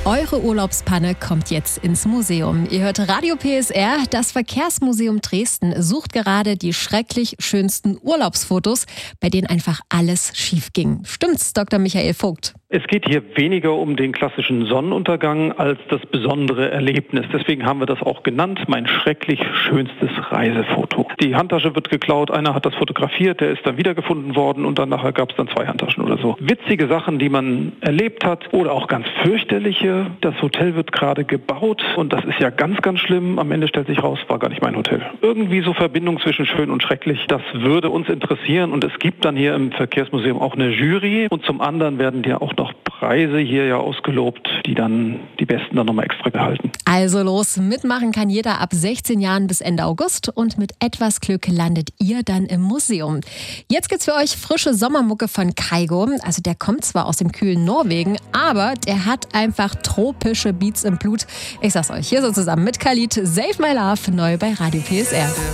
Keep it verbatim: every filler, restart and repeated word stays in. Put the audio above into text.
Eure Urlaubspanne kommt jetzt ins Museum. Ihr hört Radio P S R. Das Verkehrsmuseum Dresden sucht gerade die schrecklich schönsten Urlaubsfotos, bei denen einfach alles schief ging. Stimmt's, Doktor Michael Vogt? Es geht hier weniger um den klassischen Sonnenuntergang als das besondere Erlebnis. Deswegen haben wir das auch genannt, mein schrecklich schönstes Reisefoto. Die Handtasche wird geklaut, einer hat das fotografiert, der ist dann wiedergefunden worden und dann nachher gab es dann zwei Handtaschen oder so. Witzige Sachen, die man erlebt hat oder auch ganz fürchterliche. Das Hotel wird gerade gebaut und das ist ja ganz, ganz schlimm. Am Ende stellt sich raus, war gar nicht mein Hotel. Irgendwie so Verbindung zwischen schön und schrecklich, das würde uns interessieren und es gibt dann hier im Verkehrsmuseum auch eine Jury und zum anderen werden ja auch noch Preise hier ja ausgelobt, die dann die Besten dann nochmal extra behalten. Also los, mitmachen kann jeder ab sechzehn Jahren bis Ende August und mit etwas Glück landet ihr dann im Museum. Jetzt gibt's für euch frische Sommermucke von Kygo. Also der kommt zwar aus dem kühlen Norwegen, aber der hat einfach tropische Beats im Blut. Ich sag's euch, hier so zusammen mit Khalid, Save My Love, neu bei Radio P S R.